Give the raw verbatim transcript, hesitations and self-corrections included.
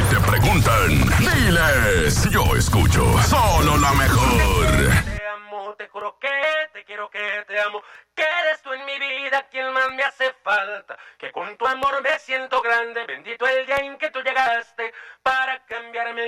te preguntan, diles, yo escucho solo la mejor. Te amo, te juro que te quiero, que te amo, que eres tú en mi vida quien más me hace falta, que con tu amor me siento grande, bendito el día en que tú llegaste para cambiarme